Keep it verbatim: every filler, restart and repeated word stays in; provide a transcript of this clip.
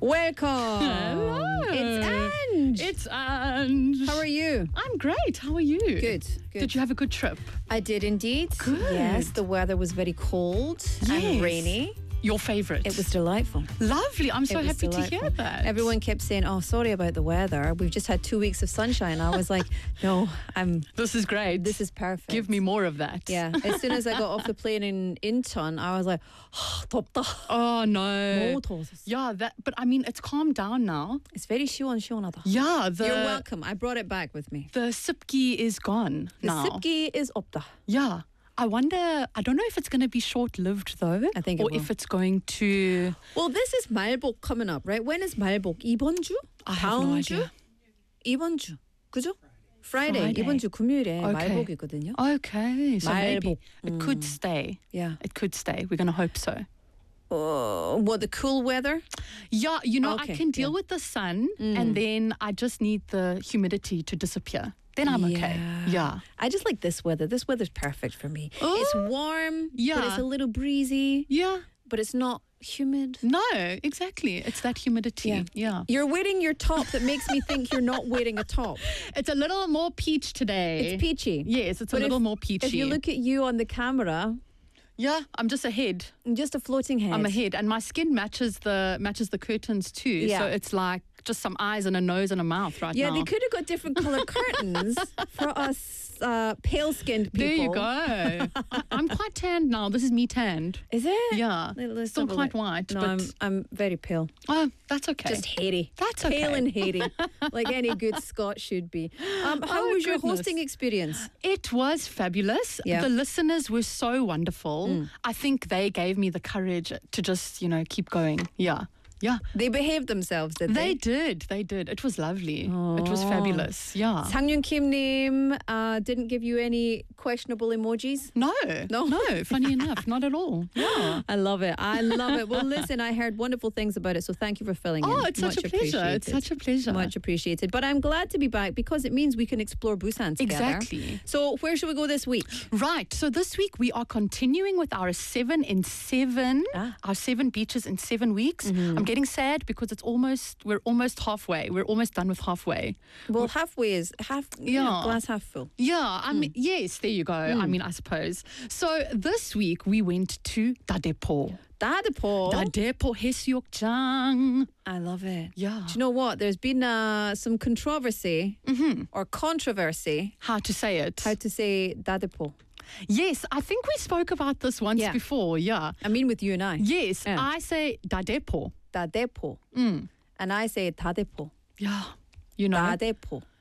Welcome. Hello. It's Ange. It's Ange. How are you? I'm great. How are you? Good. Good. Did you have a good trip? I did indeed. Good. Yes, the weather was very cold and Yes. rainy. Your favorite? It was delightful. lovely. I'm so It was happy delightful. to hear that. Everyone kept saying, "Oh, sorry about the weather. We've just had two weeks of sunshine." I was like, "No, I'm. This is great. This is perfect. Give me more of that. Yeah. As soon as I got off the plane in Incheon, I was like, "덥다." Oh no. 너무 더웠었어. Yeah, that. But I mean, it's calmed down now. It's very 시원시원하다. Yeah. The You're welcome. I brought it back with me. the 습기 is gone The now. 습기 is 없다. Yeah. I wonder, I don't know if it's going to be short-lived though. I think it Or will. if it's going to... Well, this is 말복 coming up, right? When is 말복? 이번 주? I have no 다음 주? idea. 이번 주. 그죠? Friday. Friday. 이번 주 금요일에 Okay. 말복이거든요. Okay. So maybe 말복. it could stay. Yeah. It could stay. We're going to hope so. Uh, what, the cool weather? Yeah, you know, Okay, I can deal yeah. with the sun and then I just need the humidity to disappear. Then I'm okay. Yeah. I just like this weather. This weather's perfect for me. Oh. It's warm, but Yeah. it's a little breezy, Yeah. but it's not humid. No, exactly. It's that humidity. Yeah. Yeah. You're wearing your top that makes me think you're not wearing a top. It's a little more peach today. It's peachy. Yes, it's But a little if- more peachy. If you look at you on the camera, yeah, I'm just ahead. just a floating head. I'm ahead, and my skin matches the matches the curtains too. Yeah. So it's like just some eyes and a nose and a mouth right Yeah, now. they could have got different color curtains for us uh, pale-skinned people. There you go. I- I'm quite tanned now. This is me tanned. Is it? Yeah, Let- let's still have a quite look. white, No, but I'm I'm very pale. oh, that's okay. Just hairy. That's Pale okay. and hairy, like any good Scot should be. Um, how Oh, was your goodness. hosting experience? It was fabulous. Yeah. The listeners were so wonderful. I think they gave me the courage to just, you know, keep going. Yeah. Yeah. They behaved themselves, did They they? did. They did. It was lovely. It was fabulous. Yeah. Sang Kim Nim uh, didn't give you any questionable emojis. No. No? No. Funny enough, not at all. Yeah. I love it. I love it. Well, listen, I heard wonderful things about it, so thank you for filling in. Oh, it's such Much a pleasure. It's appreciated. such a pleasure. Much appreciated. But I'm glad to be back because it means we can explore Busan together. Exactly. So where should we go this week? Right. So this week we are continuing with our seven in seven, Ah. our seven beaches in seven weeks. I'm getting sad because it's almost, we're almost halfway. We're almost done with halfway. Well, halfway is half, you know, Yeah. glass half full. Yeah, I mean, yes, there you go. I mean, I suppose. So this week we went to Dadepo. Dadepo. Dadepo Heseokjang. I love it. Yeah. Do you know what? There's been uh, some controversy or controversy How to say it? how to say Dadepo. Yes, I think we spoke about this once Yeah. before. Yeah. I mean, with you and I. Yes, Yeah. I say Dadepo. Dadepo. And I say Dadepo. Yeah. You know. Dadepo.